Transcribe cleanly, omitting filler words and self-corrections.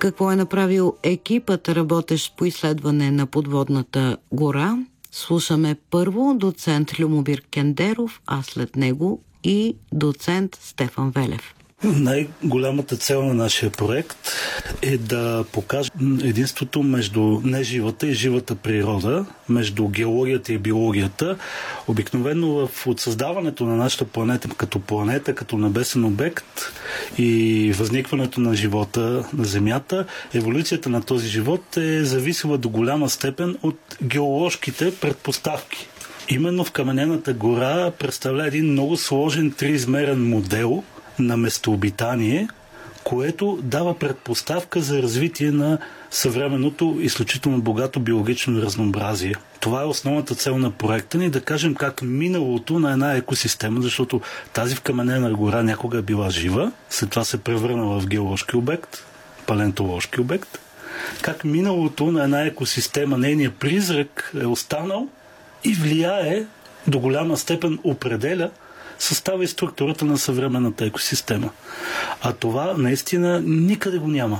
Какво е направил екипът, работещ по изследване на подводната гора? Слушаме първо доцент Любомир Кендеров, а след него и доцент Стефан Велев. Най-голямата цел на нашия проект е да покаже единството между неживата и живата природа, между геологията и биологията. Обикновено от създаването на нашата планета, като небесен обект и възникването на живота на Земята, еволюцията на този живот е зависела до голяма степен от геоложките предпоставки. Именно в Каменената гора представлява един много сложен триизмерен модел на местообитание, което дава предпоставка за развитие на съвременното изключително богато биологично разнообразие. Това е основната цел на проекта ни, да кажем как миналото на една екосистема, защото тази вкаменена гора някога е била жива, след това се превърна в геоложки обект, палеонтоложки обект, как миналото на една екосистема, нейният призрак е останал и влияе до голяма степен, определя състава и структурата на съвременната екосистема. А това наистина никъде го няма.